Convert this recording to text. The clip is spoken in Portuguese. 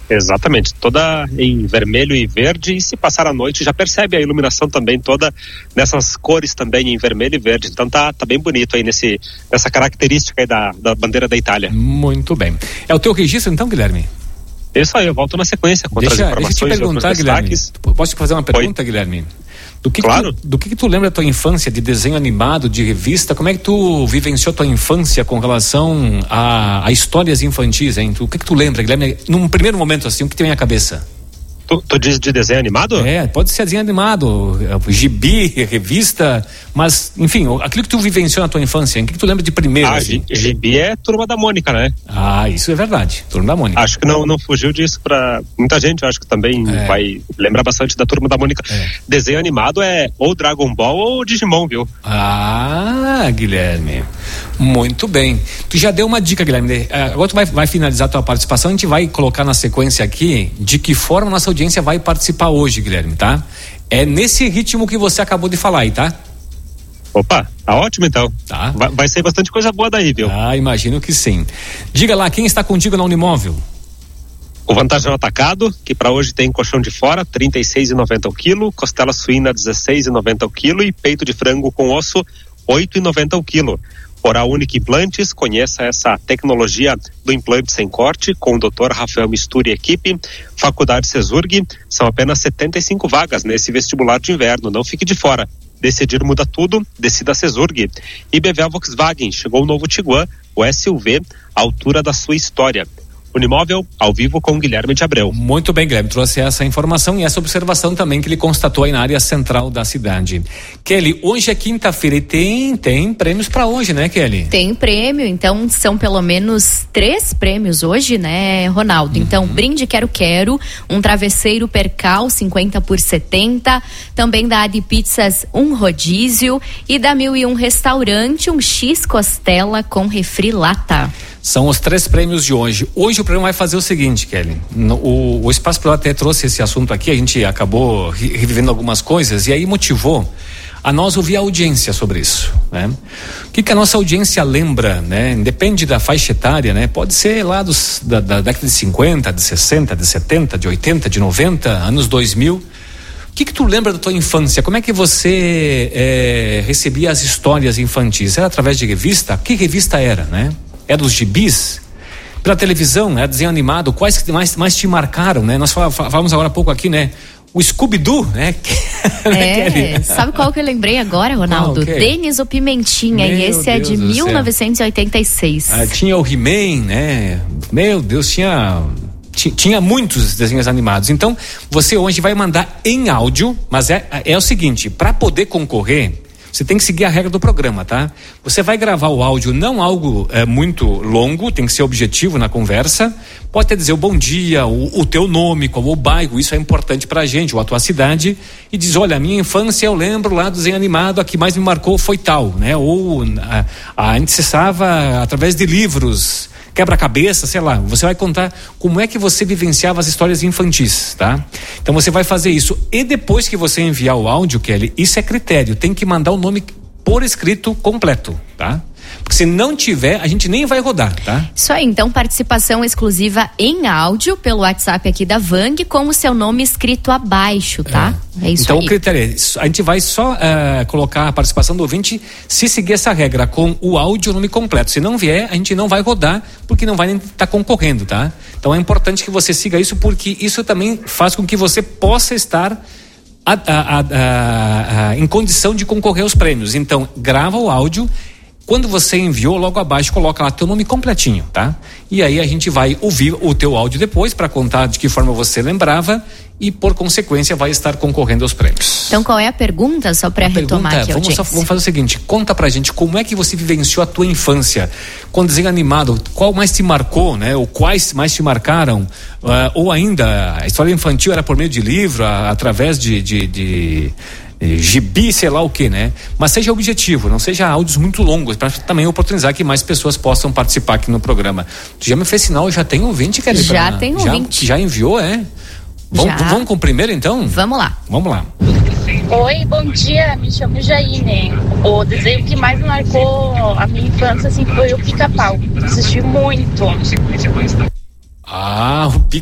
Exatamente, toda em vermelho e verde, e se passar a noite já percebe a iluminação também toda nessas cores também em vermelho e verde, então tá bem bonito aí nessa característica aí da bandeira da Itália. Muito bem. É o teu registro então, Guilherme? Isso aí, eu volto na sequência com outras informações. Deixa eu te perguntar, Guilherme, posso te fazer uma pergunta, Guilherme? Claro. Do que tu lembra da tua infância de desenho animado, de revista? Como é que tu vivenciou tua infância com relação a histórias infantis, hein? O que tu lembra, Guilherme? Num primeiro momento assim, o que te vem à cabeça? Tu diz de desenho animado? Pode ser desenho animado, gibi, revista, mas, enfim, aquilo que tu vivenciou na tua infância, o que tu lembra de primeiro? Assim? Gibi é Turma da Mônica, né? Isso é verdade, Turma da Mônica. Acho que não fugiu disso pra muita gente, acho que também vai lembrar bastante da Turma da Mônica. Desenho animado é ou Dragon Ball ou Digimon, viu? Guilherme, muito bem. Tu já deu uma dica, Guilherme, agora tu vai finalizar a tua participação, a gente vai colocar na sequência aqui de que forma a nossa audiência vai participar hoje, Guilherme, tá? É nesse ritmo que você acabou de falar aí, tá? Opa, tá ótimo então. Tá. Vai ser bastante coisa boa daí, viu? Imagino que sim. Diga lá, quem está contigo na Unimóvel? O Vantagem Atacado, que para hoje tem colchão de fora, R$ 36,90 o quilo, costela suína R$ 16,90 o quilo e peito de frango com osso R$ 8,90 o quilo. Oral Unique Implantes, conheça essa tecnologia do implante sem corte com o Dr. Rafael Mistura e equipe. Faculdade Cesurg, são apenas 75 vagas nesse vestibular de inverno, não fique de fora. Decidir muda tudo, decida Cesurg. E BVA Volkswagen, chegou o novo Tiguan, o SUV, à altura da sua história. Unimóvel, ao vivo com Guilherme de Abreu. Muito bem, Guilherme, trouxe essa informação e essa observação também que ele constatou aí na área central da cidade. Kelly, hoje é quinta-feira e tem prêmios para hoje, né, Kelly? Tem prêmio, então são pelo menos 3 prêmios hoje, né, Ronaldo? Então, brinde quero, um travesseiro Percal 50 por 70, também da Adi Pizzas um rodízio e da 1001 Restaurante um X costela com refri lata. São os 3 prêmios de hoje. Hoje o programa vai fazer o seguinte, Kelly. O Espaço Plural até trouxe esse assunto aqui, a gente acabou revivendo algumas coisas e aí motivou a nós ouvir a audiência sobre isso, né? O que a nossa audiência lembra, né? Depende da faixa etária, né? Pode ser lá da década de 50, de 60, de 70, de 80, de 90, anos 2000. O que tu lembra da tua infância? Como é que você recebia as histórias infantis? Era através de revista? Que revista era, né? É dos gibis? Pela televisão, desenho animado, quais que mais te marcaram, né? Nós falamos agora há pouco aqui, né? O Scooby-Doo, né? Sabe qual que eu lembrei agora, Ronaldo? Denis o Pimentinha, e esse é de 1986. Tinha o He-Man, né? Meu Deus, tinha muitos desenhos animados. Então, você hoje vai mandar em áudio, mas é o seguinte, para poder concorrer, você tem que seguir a regra do programa, tá? Você vai gravar o áudio, não algo muito longo, tem que ser objetivo na conversa. Pode até dizer o bom dia, o teu nome, qual o bairro, isso é importante pra gente, ou a tua cidade. E diz, olha, a minha infância eu lembro lá do desenho animado, a que mais me marcou foi tal, né? Ou a gente acessava através de livros, quebra-cabeça, sei lá. Você vai contar como é que você vivenciava as histórias infantis, tá? Então você vai fazer isso. E depois que você enviar o áudio, Kelly, isso é critério, tem que mandar o nome por escrito completo, tá? Porque se não tiver, a gente nem vai rodar, tá? Isso aí, então participação exclusiva em áudio pelo WhatsApp aqui da Vang com o seu nome escrito abaixo, tá? É isso então, aí. O critério é, a gente vai só colocar a participação do ouvinte se seguir essa regra com o áudio e o nome completo. Se não vier, a gente não vai rodar porque não vai nem estar concorrendo, tá? Então é importante que você siga isso porque isso também faz com que você possa estar em condição de concorrer aos prêmios. Então, grava o áudio. Quando você enviou, logo abaixo coloca lá teu nome completinho, tá? E aí a gente vai ouvir o teu áudio depois para contar de que forma você lembrava e por consequência vai estar concorrendo aos prêmios. Então qual é a pergunta, só para retomar aqui? Vamos fazer o seguinte, conta pra gente como é que você vivenciou a tua infância com desenho animado, qual mais te marcou, né? Ou quais mais te marcaram, ou ainda a história infantil era por meio de livro, através de gibi, sei lá o que, né? Mas seja objetivo, não seja áudios muito longos, para também oportunizar que mais pessoas possam participar aqui no programa. Tu já me fez sinal, já tem ouvinte, Kelly? Já tem ouvinte. Já enviou, Vamos com o primeiro, então? Vamos lá. Oi, bom dia, me chamo Jaine. O desenho que mais marcou a minha infância, assim, foi o Pica-Pau. Assisti muito. O